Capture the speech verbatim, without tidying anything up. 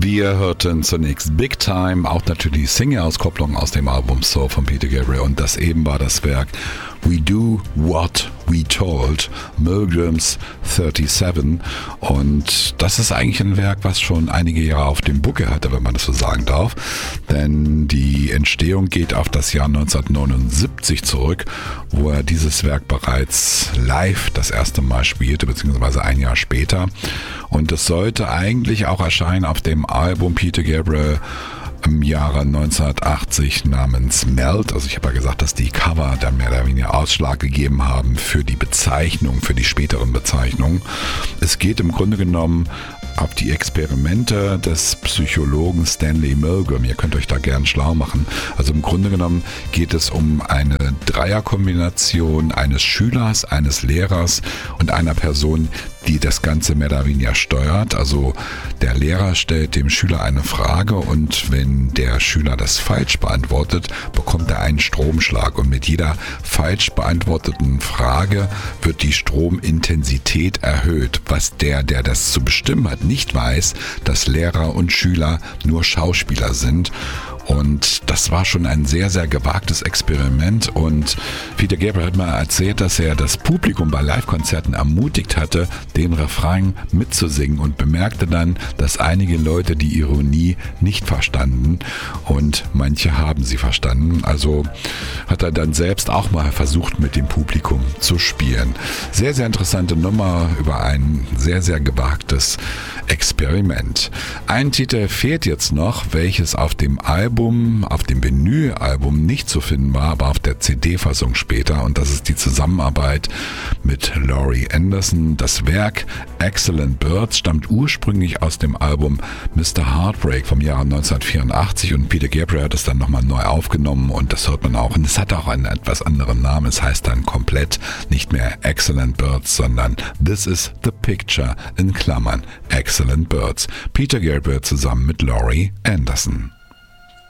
Wir hörten zunächst Big Time, auch natürlich die Single-Auskopplung aus dem Album Soul von Peter Gabriel, und das eben war das Werk We Do What We Told, Milgrams siebenunddreißig, und das ist eigentlich ein Werk, was schon einige Jahre auf dem Buckel hatte, wenn man das so sagen darf, denn die Entstehung geht auf das Jahr neunzehnhundertneunundsiebzig zurück, wo er dieses Werk bereits live das erste Mal spielte, beziehungsweise ein Jahr später, und es sollte eigentlich auch erscheinen auf dem Album Peter Gabriel im Jahre neunzehnhundertachtzig namens Melt. Also ich habe ja gesagt, dass die Cover dann mehr oder weniger Ausschlag gegeben haben für die Bezeichnung, für die späteren Bezeichnungen. Es geht im Grunde genommen auf die Experimente des Psychologen Stanley Milgram. Ihr könnt euch da gern schlau machen. Also im Grunde genommen geht es um eine Dreierkombination eines Schülers, eines Lehrers und einer Person, die das Ganze mehr oder weniger steuert. Also der Lehrer stellt dem Schüler eine Frage, und wenn der Schüler das falsch beantwortet, bekommt er einen Stromschlag, und mit jeder falsch beantworteten Frage wird die Stromintensität erhöht, was der, der das zu bestimmen hat, nicht weiß, dass Lehrer und Schüler nur Schauspieler sind. Und das war schon ein sehr, sehr gewagtes Experiment, und Peter Gabriel hat mal erzählt, dass er das Publikum bei Live-Konzerten ermutigt hatte, den Refrain mitzusingen, und bemerkte dann, dass einige Leute die Ironie nicht verstanden und manche haben sie verstanden. Also hat er dann selbst auch mal versucht, mit dem Publikum zu spielen. Sehr, sehr interessante Nummer über ein sehr, sehr gewagtes Experiment. Ein Titel fehlt jetzt noch, welches auf dem Album, auf dem Vinyl-Album nicht zu finden war, aber auf der C D-Fassung später, und das ist die Zusammenarbeit mit Laurie Anderson. Das Werk Excellent Birds stammt ursprünglich aus dem Album Mister Heartbreak vom Jahre neunzehnhundertvierundachtzig, und Peter Gabriel hat es dann nochmal neu aufgenommen, und das hört man auch, und es hat auch einen etwas anderen Namen. Es heißt dann komplett nicht mehr Excellent Birds, sondern This is the Picture in Klammern Excellent Birds. Peter Gabriel zusammen mit Laurie Anderson.